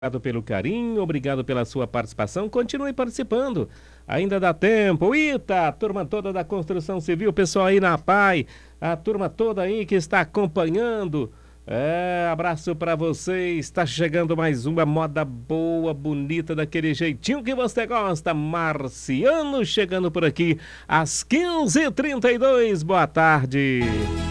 Obrigado pelo carinho, obrigado pela sua participação. Continue participando. Ainda dá tempo. Ita, a turma toda da construção civil, o pessoal aí na PAI, a turma toda aí que está acompanhando. Abraço para vocês. Está chegando mais uma moda boa, bonita, daquele jeitinho que você gosta. Marciano chegando por aqui às 15h32. Boa tarde.